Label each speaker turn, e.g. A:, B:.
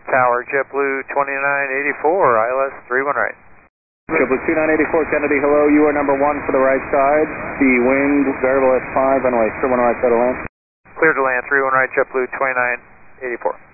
A: Tower, JetBlue 2984, ILS 31 right.
B: JetBlue 2984, Kennedy, hello, you are number 1 for the right side. The wind, variable at 5, runway 31 right, clear to land.
A: Clear to land, 31 right, JetBlue 2984.